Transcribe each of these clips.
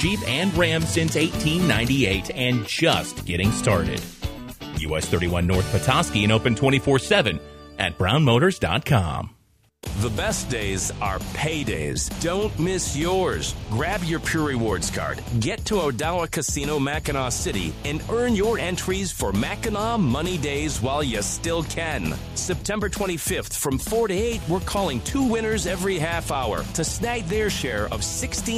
Jeep and Ram since 1898 and just getting started. US 31 North Petoskey and open 24/7 at brownmotors.com. The best days are paydays. Don't miss yours. Grab your Pure Rewards card. Get to Odawa Casino, Mackinac City, and earn your entries for Mackinac Money Days while you still can. September 25th from 4 to 8, we're calling 2 winners every half hour to snag their share of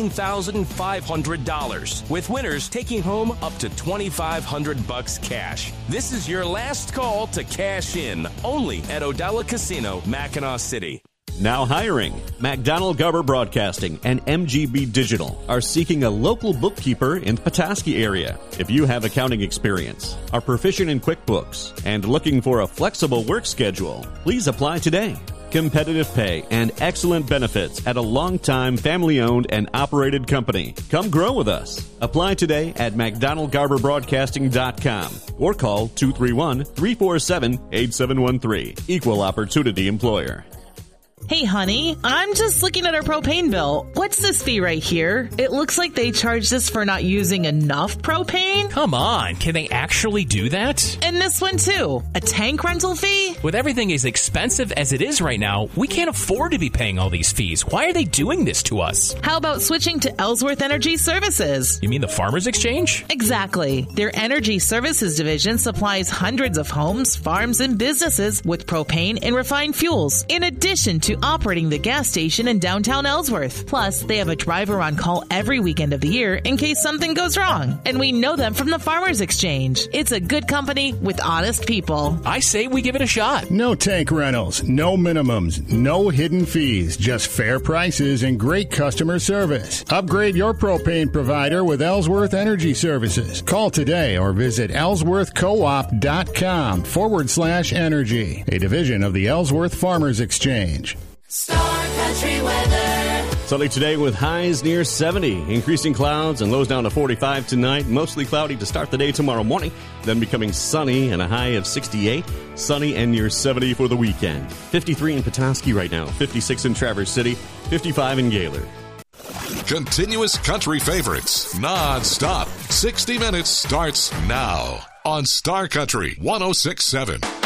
$16,500, with winners taking home up to $2,500 cash. This is your last call to cash in, only at Odawa Casino, Mackinac City. Now hiring. McDonald Garber Broadcasting and MGB Digital are seeking a local bookkeeper in the Petoskey area. If you have accounting experience, are proficient in QuickBooks, and looking for a flexible work schedule, please apply today. Competitive pay and excellent benefits at a long-time family-owned and operated company. Come grow with us. Apply today at McDonaldGarberBroadcasting.com or call 231-347-8713. Equal Opportunity Employer. Hey, honey, I'm just looking at our propane bill. What's this fee right here? It looks like they charged us for not using enough propane. Come on, can they actually do that? And this one, too. A tank rental fee? With everything as expensive as it is right now, we can't afford to be paying all these fees. Why are they doing this to us? How about switching to Ellsworth Energy Services? You mean the Farmers Exchange? Exactly. Their Energy Services division supplies hundreds of homes, farms, and businesses with propane and refined fuels, in addition to operating the gas station in downtown Ellsworth. Plus, they have a driver on call every weekend of the year in case something goes wrong. And we know them from the Farmers Exchange. It's a good company with honest people. I say we give it a shot. No tank rentals, no minimums, no hidden fees, just fair prices and great customer service. Upgrade your propane provider with Ellsworth Energy Services. Call today or visit ellsworthcoop.com/energy, a division of the Ellsworth Farmers Exchange. Star Country weather. Sunny today with highs near 70. Increasing clouds and lows down to 45 tonight. Mostly cloudy to start the day tomorrow morning. Then becoming sunny and a high of 68. Sunny and near 70 for the weekend. 53 in Petoskey right now. 56 in Traverse City. 55 in Gaylord. Continuous country favorites. Non-stop. 60 Minutes starts now on Star Country 106.7.